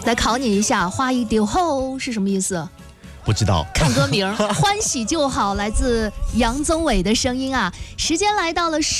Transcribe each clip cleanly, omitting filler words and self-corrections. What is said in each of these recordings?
来考你一下，花一丢后是什么意思？ 不知道， 看歌名欢喜就好，来自杨宗纬的声音啊。时间来到了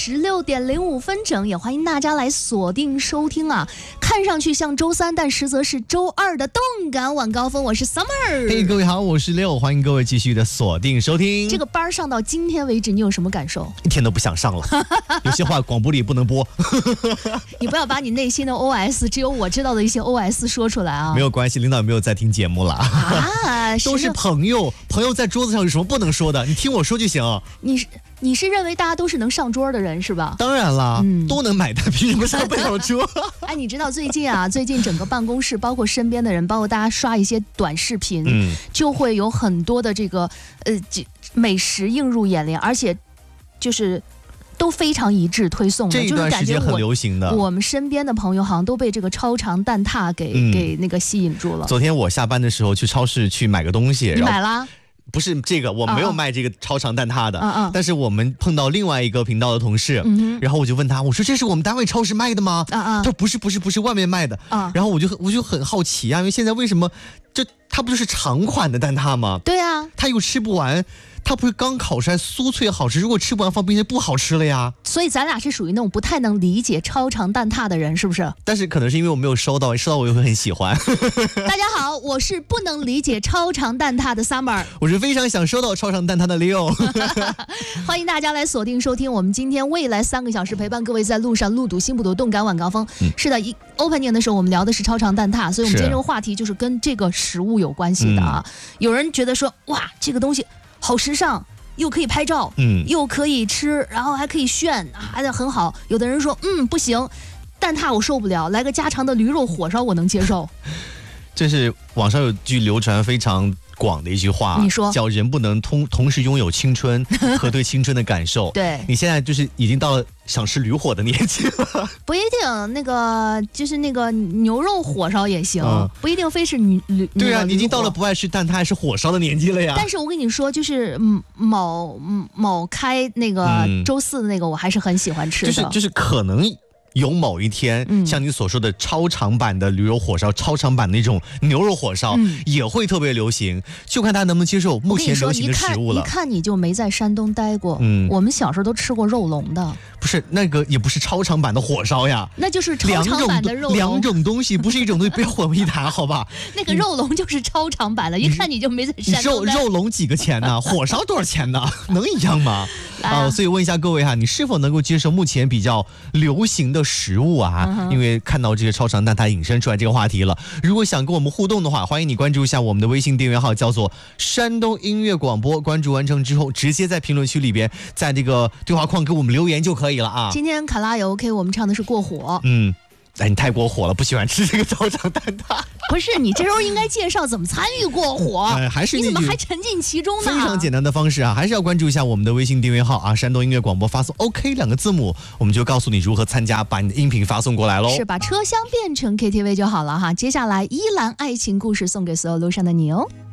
16:05整，也欢迎大家来锁定收听啊。看上去像周三，但实则是周二的动感晚高峰。我是 Summer， 嘿，各位好，我是Leo，欢迎各位继续的锁定收听。 这个班上到今天为止，你有什么感受？ 一天都不想上了，有些话广播里不能播。 你不要把你内心的 OS， 只有我知道的一些 OS 说出来啊。 没有关系，领导有没有在听节目了？ 啊， 都是朋友，朋友在桌子上有什么不能说的？你听我说就行。 你是认为大家都是能上桌的人是吧？ 当然啦，都能买单，凭什么上不了桌？ 哎，你知道最近整个办公室，包括身边的人，包括大家刷一些短视频，就会有很多的这个美食映入眼帘，而且就是都非常一致推送的， 这一段时间很流行的。 我们身边的朋友好像都被这个超长蛋挞给那个吸引住了。 昨天我下班的时候去超市去买个东西， 你买了？ 不是这个，我没有卖这个超长蛋挞的，但是我们碰到另外一个频道的同事，然后我就问他，我说这是我们单位超市卖的吗？他说不是外面卖的，然后我就很好奇啊，因为现在为什么它不就是长款的蛋挞吗？ 对啊， 它又吃不完。它不是刚烤出来酥脆好吃，如果吃不完放冰箱不好吃了呀。 所以咱俩是属于那种不太能理解超长蛋挞的人，是不是？ 但是可能是因为我没有收到我又会很喜欢。 大家好，我是不能理解超长蛋挞的 Summer， 我是非常想收到超长蛋挞的 Leo。 欢迎大家来锁定收听我们今天未来3个小时陪伴各位在路上路堵心不堵动感晚高峰。是的，opening 的时候我们聊的是超长蛋挞，所以我们今天这个话题就是跟这个食物有关系的啊。有人觉得说，哇，这个东西好时尚，又可以拍照，又可以吃，然后还可以炫，还得很好。有的人说，不行，蛋挞我受不了，来个家常的驴肉火烧我能接受。 这是网上有句流传非常广的一句话， 你说， 叫人不能同时拥有青春和对青春的感受。 对， 你现在就是已经到了想吃驴火的年纪了。 不一定，那个就是那个牛肉火烧也行，不一定非是驴。 对啊，你已经到了不爱吃蛋挞还是火烧的年纪了呀。 但是我跟你说，就是某开那个周4的那个，我还是很喜欢吃的。 就是可能。有某一天，像你所说的超长版的驴肉火烧，超长版的那种牛肉火烧，也会特别流行，就看大家能不能接受目前流行的食物了。 一看你就没在山东待过。我们小时候都吃过肉龙的。 不是，那个也不是超长版的火烧呀， 那就是超长版的肉龙。 两种东西不是一种东西，不要混为一谈，好吧？ 那个肉龙就是超长版的，一看你就没在山东待。 肉龙几个钱呢？火烧多少钱呢？能一样吗？所以问一下各位哈，你是否能够接受目前比较流行的食物啊？因为看到这个超长蛋挞引申出来这个话题了。如果想跟我们互动的话，欢迎你关注一下我们的微信订阅号，叫做山东音乐广播。关注完成之后，直接在评论区里边，在这个对话框给我们留言就可以了啊。 今天卡拉也 OK， 我们唱的是过火。 你太过火了，不喜欢吃这个超长蛋挞。 不是，你这时候应该介绍怎么参与过火。 还是你怎么还沉浸其中呢？ 非常简单的方式啊，还是要关注一下我们的微信订阅号啊，山东音乐广播，发送 OK 2个字母，我们就告诉你如何参加，把你的音频发送过来喽。 是把车厢变成 KTV 就好了哈。接下来依兰爱情故事送给所有路上的你哦。